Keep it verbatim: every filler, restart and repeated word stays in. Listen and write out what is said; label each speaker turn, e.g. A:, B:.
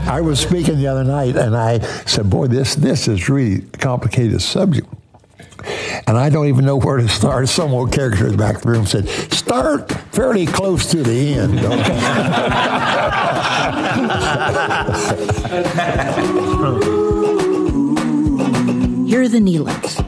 A: I was speaking the other night, and I said, boy, this this is really a complicated subject. And I don't even know where to start. Some old character in the back of the room said, start fairly close to the end.
B: Here are the Nealons.